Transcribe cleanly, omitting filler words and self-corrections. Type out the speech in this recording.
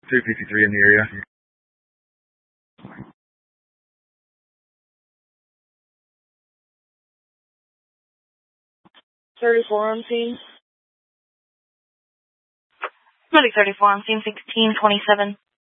253 in the area. 34 on scene. Medic 34 on scene, 1627.